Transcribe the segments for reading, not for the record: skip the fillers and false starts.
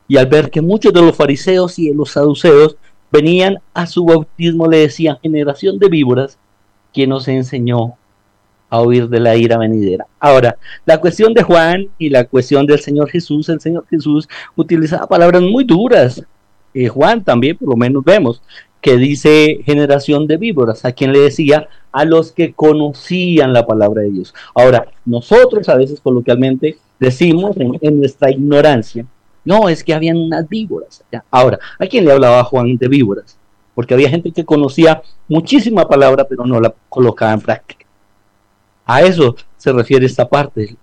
Y al ver que muchos de los fariseos y de los saduceos venían a su bautismo, le decían: generación de víboras, ¿quién nos enseñó a huir de la ira venidera? Ahora, la cuestión de Juan y la cuestión del Señor Jesús, el Señor Jesús utilizaba palabras muy duras. Juan también, por lo menos vemos, que dice generación de víboras, a quien le decía: a los que conocían la palabra de Dios. Ahora, nosotros a veces coloquialmente decimos en nuestra ignorancia: no, es que habían unas víboras. Ahora, ¿a quién le hablaba Juan de víboras? Porque había gente que conocía muchísima palabra, pero no la colocaba en práctica. A eso se refiere esta parte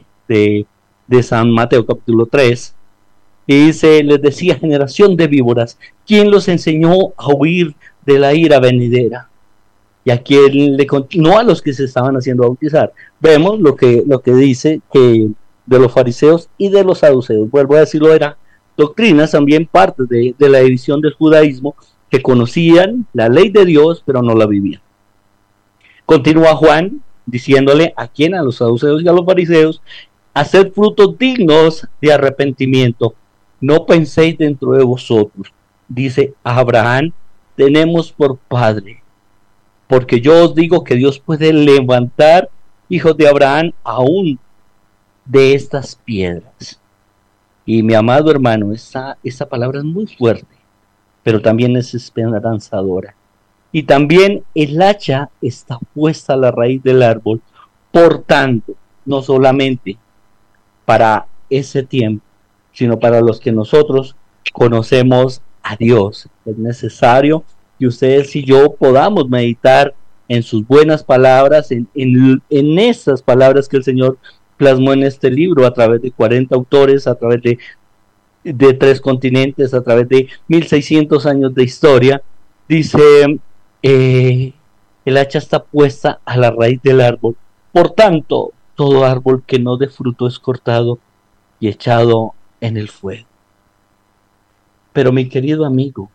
de San Mateo capítulo 3. Y dice: les decía, generación de víboras, ¿quién los enseñó a huir de la ira venidera? Y a quien no a los que se estaban haciendo bautizar. Vemos lo que dice que de los fariseos y de los saduceos, vuelvo a decirlo, eran doctrinas también parte de la división del judaísmo, que conocían la ley de Dios pero no la vivían. Continúa Juan diciéndole: ¿a quién? A los saduceos y a los fariseos: haced frutos dignos de arrepentimiento, no penséis dentro de vosotros. Dice: a Abraham tenemos por padre, porque yo os digo que Dios puede levantar hijos de Abraham aún de estas piedras. Y mi amado hermano, esta palabra es muy fuerte, pero también es esperanzadora. Y también el hacha está puesta a la raíz del árbol. Por tanto, no solamente para ese tiempo, sino para los que nosotros conocemos a Dios, es necesario que ustedes y yo podamos meditar en sus buenas palabras, en esas palabras que el Señor plasmó en este libro a través de 40 autores, a través de 3 continentes, a través de 1600 años de historia. Dice: el hacha está puesta a la raíz del árbol. Por tanto, todo árbol que no dé fruto es cortado y echado en el fuego. Pero mi querido amigo,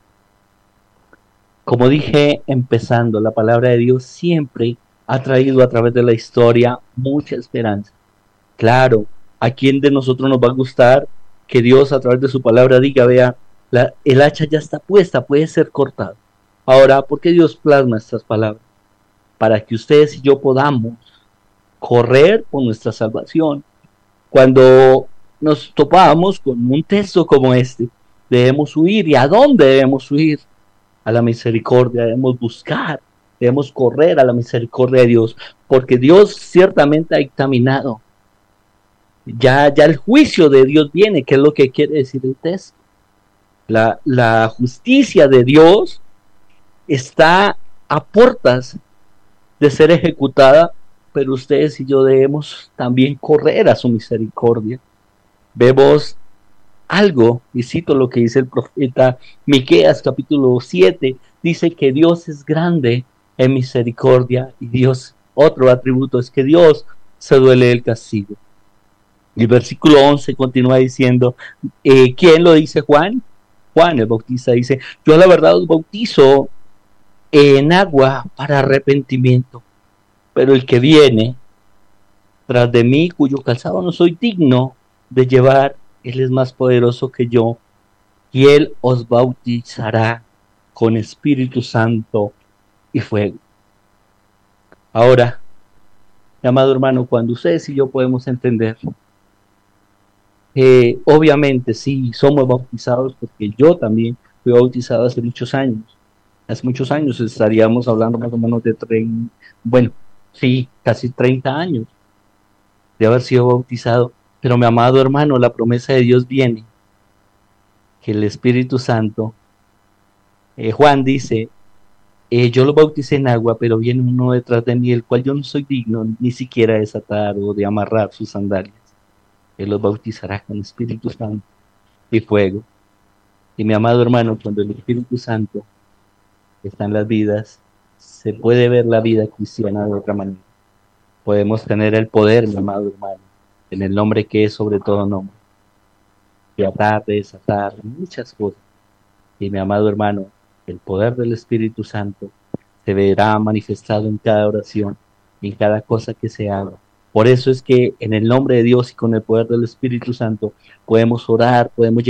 como dije empezando, la palabra de Dios siempre ha traído a través de la historia mucha esperanza. Claro, ¿a quién de nosotros nos va a gustar que Dios a través de su palabra diga: vea, el hacha ya está puesta, puede ser cortado? Ahora, ¿por qué Dios plasma estas palabras? Para que ustedes y yo podamos correr por nuestra salvación. Cuando nos topamos con un texto como este, debemos huir. ¿Y a dónde debemos huir? A la misericordia, debemos buscar, debemos correr a la misericordia de Dios, porque Dios ciertamente ha dictaminado. Ya el juicio de Dios viene, que es lo que quiere decir el texto. La justicia de Dios está a puertas de ser ejecutada, pero ustedes y yo debemos también correr a su misericordia. Vemos algo, y cito lo que dice el profeta Miqueas capítulo 7, dice que Dios es grande en misericordia, y Dios, otro atributo es que Dios se duele del castigo. Y el versículo 11 continúa diciendo, ¿quién lo dice? Juan el Bautista dice: yo a la verdad os bautizo en agua para arrepentimiento, pero el que viene tras de mí, cuyo calzado no soy digno de llevar, él es más poderoso que yo, y él os bautizará con Espíritu Santo y fuego. Ahora, mi amado hermano, cuando ustedes y yo podemos entender, obviamente sí, somos bautizados, porque yo también fui bautizado hace muchos años, estaríamos hablando más o menos de casi 30 años de haber sido bautizado. Pero mi amado hermano, la promesa de Dios viene, que el Espíritu Santo, Juan dice: yo lo bauticé en agua, pero viene uno detrás de mí, el cual yo no soy digno ni siquiera de desatar o de amarrar sus sandalias. Él los bautizará con Espíritu Santo y fuego. Y mi amado hermano, cuando el Espíritu Santo está en las vidas, se puede ver la vida cristiana de otra manera. Podemos tener el poder, mi amado hermano, en el nombre que es sobre todo nombre, de atar, de desatar, muchas cosas. Y mi amado hermano, el poder del Espíritu Santo se verá manifestado en cada oración, en cada cosa que se haga. Por eso es que en el nombre de Dios y con el poder del Espíritu Santo podemos orar, podemos llegar